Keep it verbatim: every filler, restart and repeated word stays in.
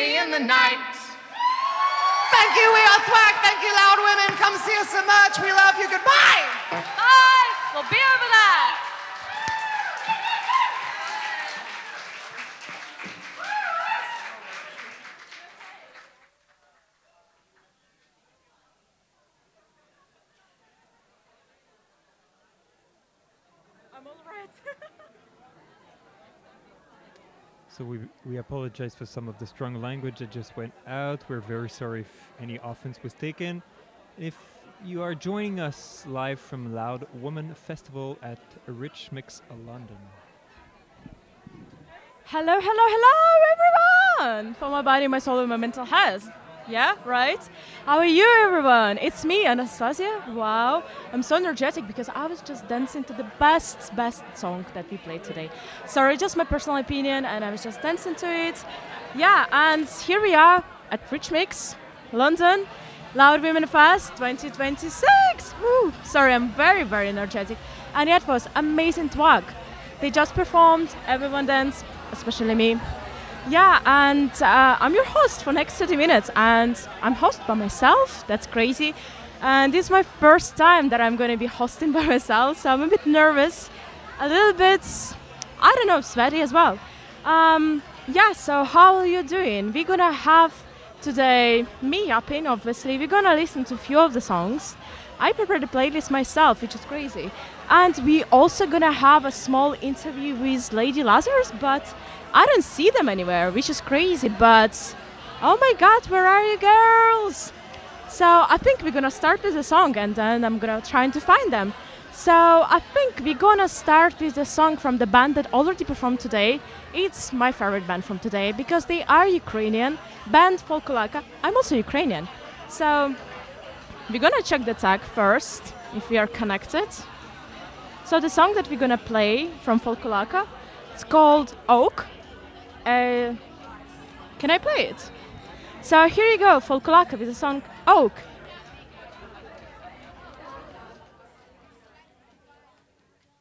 me in the night. Thank you, we are Thwack. Thank you, Loud Women. Come see us so much. We love you. Goodbye. Bye. We'll be over there. I'm all right. So we we apologize for some of the strong language that just went out. We're very sorry if any offense was taken. If you are joining us live from Loud Woman Festival at Rich Mix London. Hello, hello, hello, everyone! For my body, my soul, and my mental health. Yeah, right? How are you, everyone? It's me, Anastasia. Wow, I'm so energetic because I was just dancing to the best, best song that we played today. Sorry, just my personal opinion, and I was just dancing to it. Yeah, and here we are at Rich Mix, London, Loud Women Fest twenty twenty-six. Woo! Sorry, I'm very, very energetic. And it was amazing Thwack. They just performed, everyone danced, especially me. Yeah, and uh, I'm your host for next thirty minutes, and I'm host by myself. That's crazy. And this is my first time that I'm going to be hosting by myself, so I'm a bit nervous, a little bit, I don't know, sweaty as well. Um, yeah, so how are you doing? We're going to have today me yapping, obviously. We're going to listen to a few of the songs. I prepared the playlist myself, which is crazy. And we also going to have a small interview with Lady Lazarus, but I don't see them anywhere, which is crazy, but oh my god, where are you girls? So I think we're gonna start with a song and then I'm gonna try to find them. So I think we're gonna start with a song from the band that already performed today. It's my favorite band from today because they are Ukrainian, band Folkolaka. I'm also Ukrainian. So we're gonna check the tag first, if we are connected. So the song that we're gonna play from Folkolaka, it's called Oak. Uh, can I play it? So here you go, Folkolaka with the song Oak.